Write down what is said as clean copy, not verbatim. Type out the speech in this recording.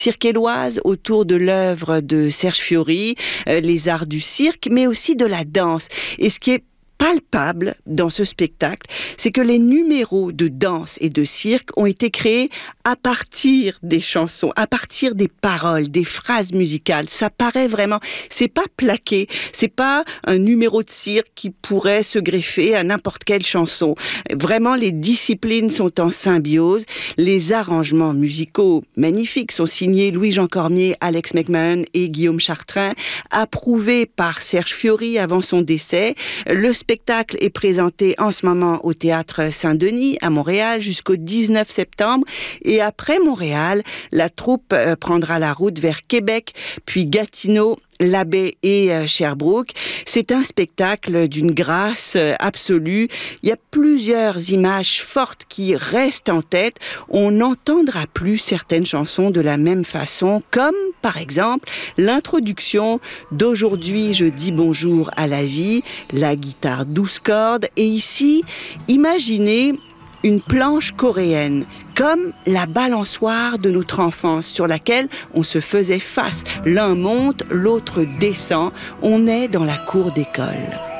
cirquelloise autour de l'œuvre de Serge Fiori, les arts du cirque, mais aussi de la danse. Et ce qui est palpable dans ce spectacle, c'est que les numéros de danse et de cirque ont été créés à partir des chansons, à partir des paroles, des phrases musicales. Ça paraît vraiment, c'est pas plaqué, c'est pas un numéro de cirque qui pourrait se greffer à n'importe quelle chanson. Vraiment, les disciplines sont en symbiose. Les arrangements musicaux magnifiques sont signés Louis-Jean Cormier, Alex McMahon et Guillaume Chartrain, approuvés par Serge Fiori avant son décès. Le spectacle est présenté en ce moment au Théâtre Saint-Denis à Montréal jusqu'au 19 septembre. Et après Montréal, la troupe prendra la route vers Québec, puis Gatineau, La Baie et Sherbrooke. C'est un spectacle d'une grâce absolue. Il y a plusieurs images fortes qui restent en tête. On n'entendra plus certaines chansons de la même façon, comme par exemple l'introduction d'Aujourd'hui je dis bonjour à la vie, la guitare 12 cordes. Et ici, imaginez une planche coréenne, comme la balançoire de notre enfance sur laquelle on se faisait face. L'un monte, l'autre descend. On est dans la cour d'école.